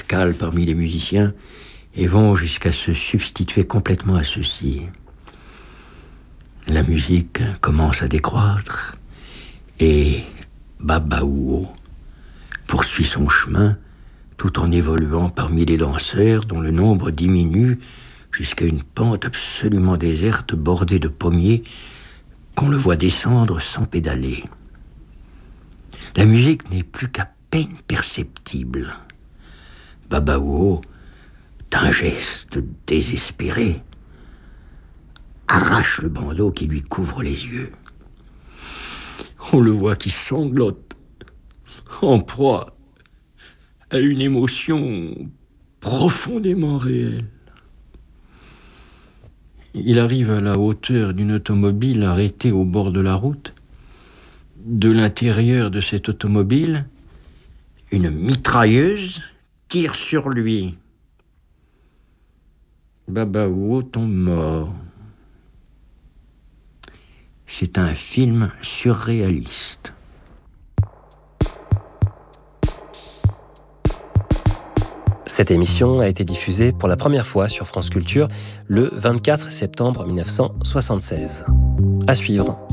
escale parmi les musiciens et vont jusqu'à se substituer complètement à ceux-ci. La musique commence à décroître et Babaouo poursuit son chemin tout en évoluant parmi les danseurs dont le nombre diminue jusqu'à une pente absolument déserte bordée de pommiers qu'on le voit descendre sans pédaler. La musique n'est plus qu'à peine perceptible. Babaouo, d'un geste désespéré, arrache le bandeau qui lui couvre les yeux. On le voit qui sanglote, en proie à une émotion profondément réelle. Il arrive à la hauteur d'une automobile arrêtée au bord de la route. De l'intérieur de cette automobile, une mitrailleuse tire sur lui. Babaouo tombe mort. C'est un film surréaliste. Cette émission a été diffusée pour la première fois sur France Culture le 24 septembre 1976. À suivre.